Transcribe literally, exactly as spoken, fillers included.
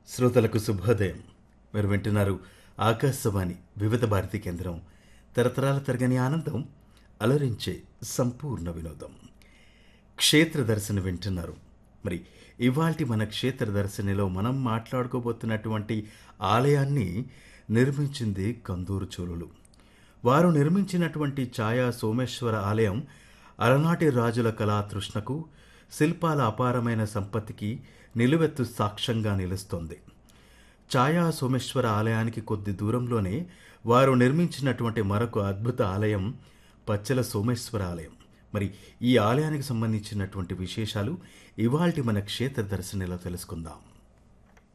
శ్రోతలకు శుభోదయం. మీరు వింటున్నారు ఆకాశవాణి వివిధ భారతి కేంద్రం. తరతరాల తరగని ఆనందం, అలరించే సంపూర్ణ వినోదం. క్షేత్ర దర్శన వింటున్నారు. మరి ఇవాల్టి మన క్షేత్ర దర్శనిలో మనం మాట్లాడుకోబోతున్నటువంటి ఆలయాన్ని నిర్మించింది కందూరు చోళులు. వారు నిర్మించినటువంటి ఛాయా సోమేశ్వర ఆలయం అలనాటి రాజుల కళా తృష్ణకు, శిల్పాల అపారమైన సంపత్తికి నిలువెత్తు సాక్ష్యంగా నిలుస్తోంది. ఛాయా సోమేశ్వర ఆలయానికి కొద్ది దూరంలోనే వారు నిర్మించినటువంటి మరొక అద్భుత ఆలయం పచ్చల సోమేశ్వర ఆలయం. మరి ఈ ఆలయానికి సంబంధించినటువంటి విశేషాలు ఇవాల్టి మన క్షేత్ర దర్శనిలో తెలుసుకుందాం.